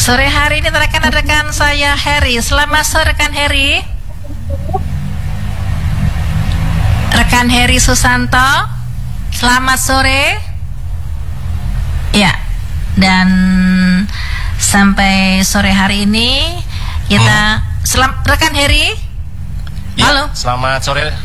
Sore hari ini rekan-rekan saya Heri. Selamat sore rekan Heri. Rekan Heri Susanto. Selamat sore. Ya. Dan sampai sore hari ini kita rekan Heri. Ya, halo. Selamat sore.